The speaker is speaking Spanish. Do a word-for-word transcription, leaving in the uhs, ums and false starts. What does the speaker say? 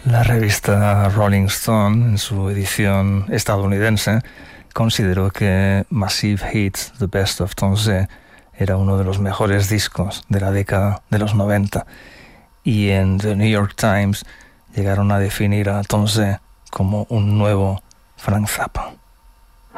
La revista Rolling Stone, en su edición estadounidense, consideró que Massive Hits, The Best of Tonze, era uno de los mejores discos de la década de los noventa. Y en The New York Times llegaron a definir a Tonze como un nuevo Frank Zappa.